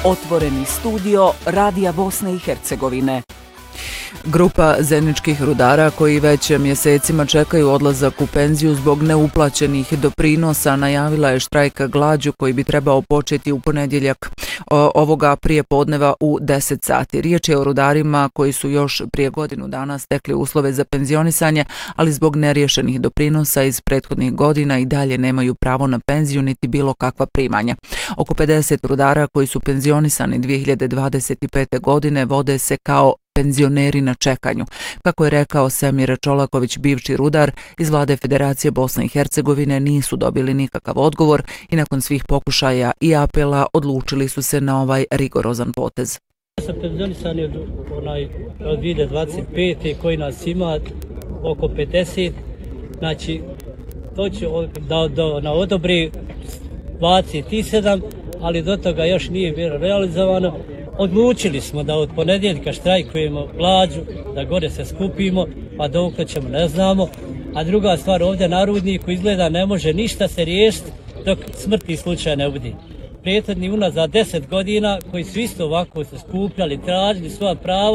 Otvoreni studio Radija Bosne i Hercegovine. Grupa zeničkih rudara koji već mjesecima čekaju odlazak u penziju zbog neuplaćenih doprinosa najavila je štrajk glađu koji bi trebao početi u ponedjeljak ovoga prije podneva u 10 sati. Riječ je o rudarima koji su još prije godinu dana stekli uslove za penzionisanje, ali zbog neriješenih doprinosa iz prethodnih godina i dalje nemaju pravo na penziju niti bilo kakva primanja. Oko 50 rudara koji su penzionisani 2025. godine vode se kao penzioneri na čekanju. Kako je rekao Semir Čolaković, bivši rudar iz vlade Federacije Bosne i Hercegovine, nisu dobili nikakav odgovor i nakon svih pokušaja i apela odlučili su se na ovaj rigorozan potez. Ja sam penzionisan od 2025. koji nas ima oko 50. Znači, to će na odobri 27, ali do toga još nije bilo realizovano. Odlučili smo da od ponedjeljka štrajkujemo glađu, da gore se skupimo, pa dokle ćemo ne znamo. A druga stvar, ovdje na rudniku izgleda ne može ništa se riješiti dok smrtni slučaj ne bude. Prethodni unazad 10 godina koji su isto ovako se skupljali, tražili svoja prava.